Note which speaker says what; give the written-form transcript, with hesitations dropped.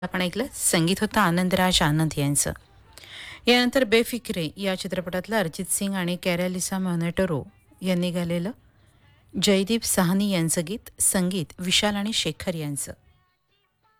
Speaker 1: आपण ऐकलं संगीत होतं आनंदराज आनंद यांचं. यानंतर बेफिक्रे या चित्रपटातलं अरिजित सिंग आणि कॅरेलिसा मॉनेटरो यांनी गायलेलं जयदीप साहनी यांचं गीत, संगीत विशाल आणि शेखर यांचं.